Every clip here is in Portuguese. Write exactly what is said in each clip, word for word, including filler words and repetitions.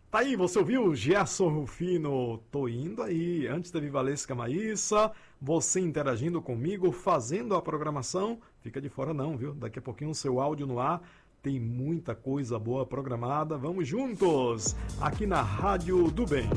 Tá aí, você ouviu? Gerson Rufino, tô indo aí. Antes da Vivalesca Maíssa, você interagindo comigo, fazendo a programação. Fica de fora não, viu? Daqui a pouquinho o seu áudio no ar. Tem muita coisa boa programada. Vamos juntos, aqui na Rádio do Bem.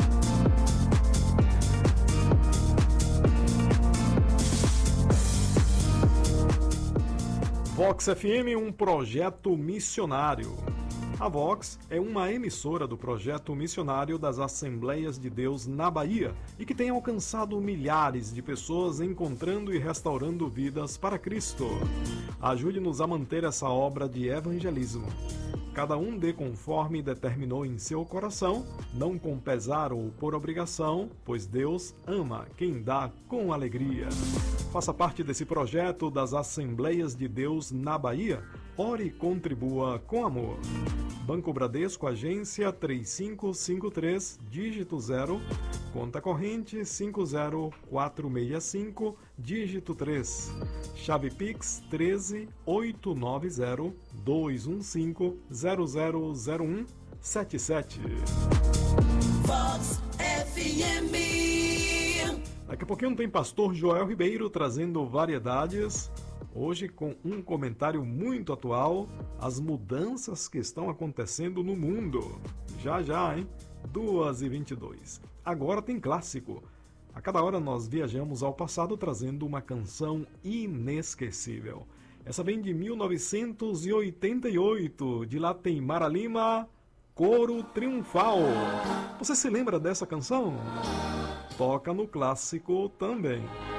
Vox F M, um projeto missionário. A Vox é uma emissora do projeto missionário das Assembleias de Deus na Bahia e que tem alcançado milhares de pessoas encontrando e restaurando vidas para Cristo. Ajude-nos a manter essa obra de evangelismo. Cada um dê conforme determinou em seu coração, não com pesar ou por obrigação, pois Deus ama quem dá com alegria. Faça parte desse projeto das Assembleias de Deus na Bahia. Ore e contribua com amor. Banco Bradesco, agência três cinco cinco três, dígito zero, conta corrente cinco zero quatro seis cinco, dígito três. Chave Pix treze oito nove zero dois um cinco zero zero zero um sete sete. Vox F M. Daqui a pouquinho tem Pastor Joel Ribeiro trazendo variedades. Hoje com um comentário muito atual, as mudanças que estão acontecendo no mundo. Já já, hein? duas e vinte e dois. Agora tem clássico. A cada hora nós viajamos ao passado trazendo uma canção inesquecível. Essa vem de mil novecentos e oitenta e oito. De lá tem Mara Lima, Coro Triunfal. Você se lembra dessa canção? Toca no clássico também.